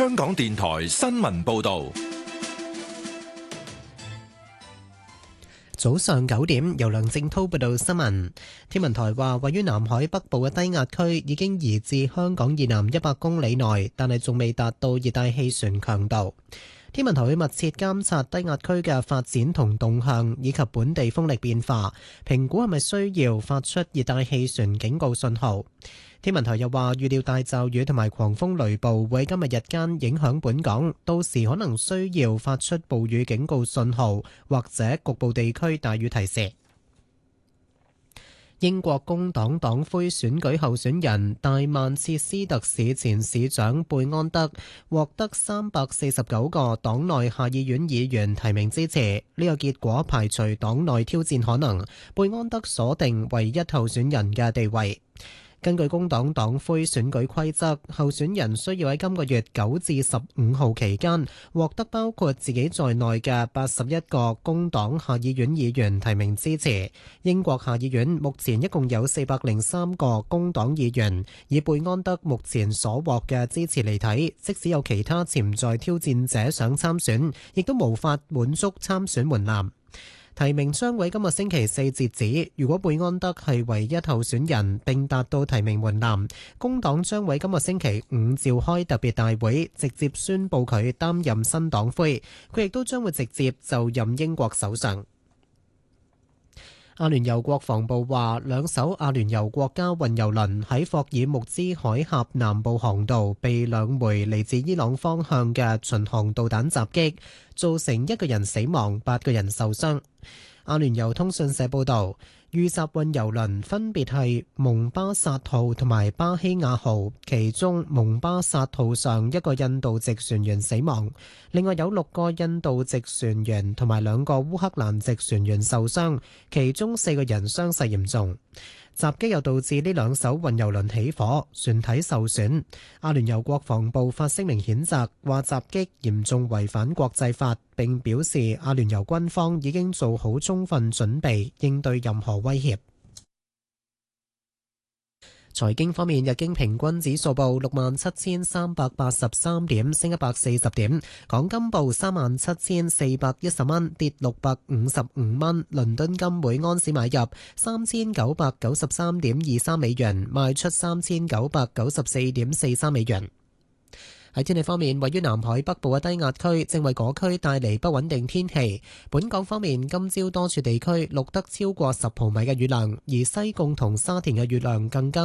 香港電台新聞報道。 早上9點，由梁正滔報道新聞。天文台話，位於南海北部嘅低壓區已經移至香港以南100公里內，但係仲未達到熱帶氣旋強度。天文台會密切監察低壓區嘅發展同動向，以及本地風力變化，評估係咪需要發出熱帶氣旋警告信號。天文台又話，預料大驟雨同埋狂風雷暴會喺今日日間影響本港，到時可能需要發出暴雨警告信號，或者局部地區大雨提示。英國工黨黨魁選舉候選人大曼徹斯特市前市長貝安德獲得349個黨內下議院議員提名支持，呢個結果排除黨內挑戰可能，貝安德鎖定唯一候選人嘅地位。根據工黨黨魁選舉規則，候選人需要喺今個月9至15號期間獲得包括自己在內嘅81個工黨下議院議員提名支持。英國下議院目前一共有403個工黨議員，以貝安德目前所獲嘅支持嚟睇，即使有其他潛在挑戰者想參選，亦都無法滿足參選門檻。提名將會今個星期4截止，如果貝安德係唯一候選人並達到提名門檻，工黨將會今個星期5召開特別大會，直接宣布佢擔任新黨魁，佢亦都將會直接就任英國首相。阿聯酋國防部話，2艘阿聯酋國家運油輪喺霍爾木茲海峽南部航道被2枚嚟自伊朗方向嘅巡航導彈襲擊，造成1個人死亡，8個人受傷。阿聯酋通訊社報導，遇襲運油輪分別係蒙巴薩號同埋巴希亞號，其中蒙巴薩號上1個印度籍船員死亡，另外有6個印度籍船員同埋2個烏克蘭籍船員受傷，其中4個人傷勢嚴重。襲擊又導致呢2艘運油輪起火，船體受損。阿聯酋國防部發聲明譴責，話襲擊嚴重違反國際法，並表示阿聯酋軍方已經做好充分準備應對任何威脅。財經方面，日經平均指數報67,383點，升140點；港金報37,410蚊，跌655蚊；倫敦金每安士買入3,993.23美元，賣出3,994.43美元。喺天氣方面，位於南海北部嘅低壓區正為嗰區帶嚟不穩定天氣。本港方面，今朝多處地區錄得超過10毫米嘅雨量，而西貢同沙田嘅雨量更加